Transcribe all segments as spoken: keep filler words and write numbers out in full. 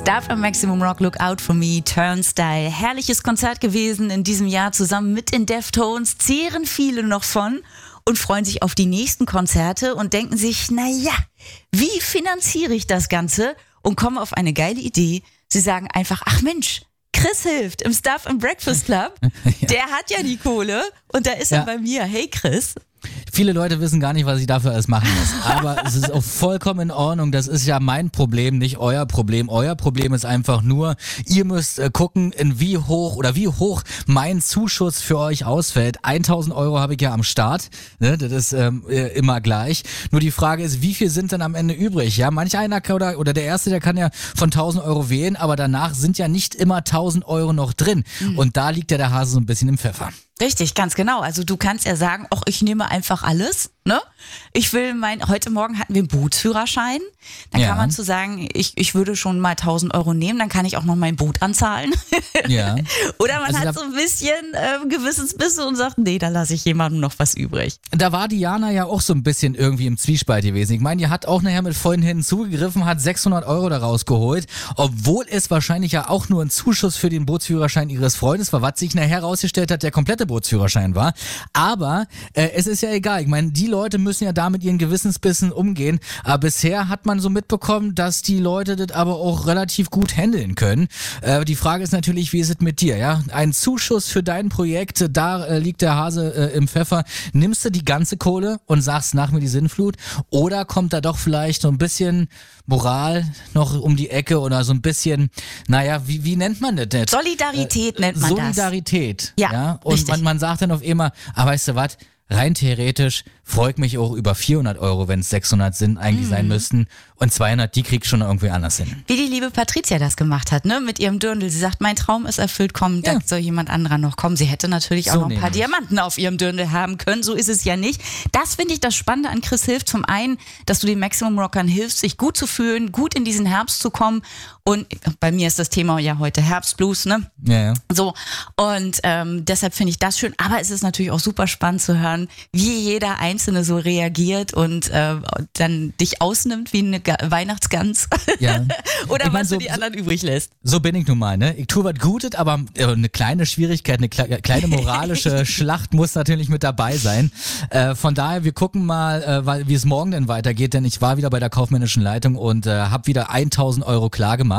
Stuff am Maximum Rock, Look Out For Me, Turnstile. Herrliches Konzert gewesen in diesem Jahr zusammen mit den Deftones. Zehren viele noch von und freuen sich auf die nächsten Konzerte und denken sich, naja, wie finanziere ich das Ganze? Und kommen auf eine geile Idee. Sie sagen einfach, ach Mensch, Chris hilft im Stuff and Breakfast Club. Ja. Der hat ja die Kohle und da ist ja. er bei mir. Hey Chris. Viele Leute wissen gar nicht, was ich dafür alles machen muss. Aber es ist auch vollkommen in Ordnung. Das ist ja mein Problem, nicht euer Problem. Euer Problem ist einfach nur, ihr müsst äh, gucken, in wie hoch oder wie hoch mein Zuschuss für euch ausfällt. tausend Euro habe ich ja am Start. Ne? Das ist ähm, immer gleich. Nur die Frage ist, wie viel sind denn am Ende übrig? Ja, manch einer oder, oder der Erste, der kann ja von tausend Euro wählen, aber danach sind ja nicht immer tausend Euro noch drin. Mhm. Und da liegt ja der Hase so ein bisschen im Pfeffer. Richtig, ganz genau. Also du kannst ja sagen, ach, ich nehme einfach alles, ne? Ich will mein, heute Morgen hatten wir einen Bootsführerschein. Dann ja. kann man zu sagen, ich, ich würde schon mal tausend Euro nehmen, dann kann ich auch noch mein Boot anzahlen. Ja. Oder man also hat so ein bisschen äh, Gewissensbisse und sagt, nee, da lasse ich jemandem noch was übrig. Da war Diana ja auch so ein bisschen irgendwie im Zwiespalt gewesen. Ich meine, die hat auch nachher mit vollen Händen zugegriffen, hat sechshundert Euro da rausgeholt, obwohl es wahrscheinlich ja auch nur ein Zuschuss für den Bootsführerschein ihres Freundes war, was sich nachher herausgestellt hat, der komplette Bootsführerschein war. Aber äh, es ist ja egal. Ich meine, die Leute müssen ja da mit ihren Gewissensbissen umgehen. Aber bisher hat man so mitbekommen, dass die Leute das aber auch relativ gut handeln können. Äh, die Frage ist natürlich, wie ist es mit dir? Ja, ein Zuschuss für dein Projekt, da äh, liegt der Hase äh, im Pfeffer. Nimmst du die ganze Kohle und sagst nach mir die Sinnflut? Oder kommt da doch vielleicht so ein bisschen Moral noch um die Ecke oder so ein bisschen, naja, wie, wie nennt man das jetzt? Solidarität äh, nennt man Solidarität, das. Solidarität, ja. ja? Und richtig. man, man sagt dann auf immer, aber weißt du was, rein theoretisch freue ich mich auch über vierhundert Euro, wenn es sechshundert sind, eigentlich mhm. sein müssten. Und zweihundert, die krieg ich schon irgendwie anders hin. Wie die liebe Patricia das gemacht hat, ne, mit ihrem Dirndl. Sie sagt, mein Traum ist erfüllt, komm, ja. da soll jemand anderer noch kommen. Sie hätte natürlich auch so noch ein paar nämlich. Diamanten auf ihrem Dirndl haben können, so ist es ja nicht. Das finde ich das Spannende an Chris hilft. Zum einen, dass du den Maximum Rockern hilfst, sich gut zu fühlen, gut in diesen Herbst zu kommen. Und bei mir ist das Thema ja heute Herbstblues, ne? Ja, ja. So, und ähm, deshalb finde ich das schön. Aber es ist natürlich auch super spannend zu hören, wie jeder Einzelne so reagiert und äh, dann dich ausnimmt wie eine Ga- Weihnachtsgans. Ja. Oder ich was mein, so, für die anderen übrig lässt. So bin ich nun mal, ne? Ich tue was Gutes, aber äh, eine kleine Schwierigkeit, eine kle- kleine moralische Schlacht muss natürlich mit dabei sein. Äh, von daher, wir gucken mal, äh, weil, wie es morgen denn weitergeht, denn ich war wieder bei der kaufmännischen Leitung und äh, habe wieder tausend Euro klar gemacht.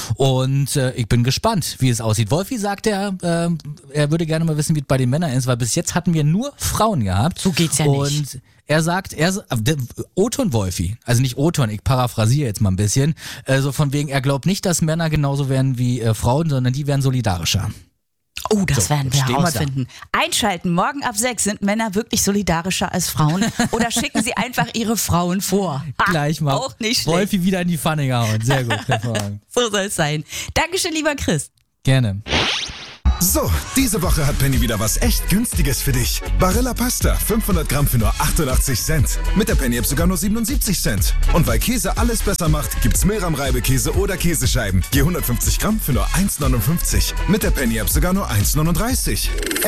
Und äh, ich bin gespannt, wie es aussieht. Wolfi sagt, er, äh, er würde gerne mal wissen, wie es bei den Männern ist, weil bis jetzt hatten wir nur Frauen gehabt. So geht's ja und nicht. Und er sagt, er Oton Wolfi, also nicht Oton, ich paraphrasiere jetzt mal ein bisschen, äh, so von wegen, er glaubt nicht, dass Männer genauso werden wie äh, Frauen, sondern die werden solidarischer. Oh, das so, werden wir herausfinden. Einschalten, morgen ab sechs. Sind Männer wirklich solidarischer als Frauen? Oder schicken sie einfach ihre Frauen vor? Ha, Gleich mal. Auch nicht schlecht. Wolfi wieder in die Pfanne gehauen. Sehr gut. So soll es sein. Dankeschön, lieber Chris. Gerne. So, diese Woche hat Penny wieder was echt Günstiges für dich. Barilla Pasta, fünfhundert Gramm für nur achtundachtzig Cent. Mit der Penny-App sogar nur siebenundsiebzig Cent. Und weil Käse alles besser macht, gibt's Milram-Reibekäse oder Käsescheiben. Je hundertfünfzig Gramm für nur eins neunundfünfzig. Mit der Penny-App sogar nur eins neununddreißig.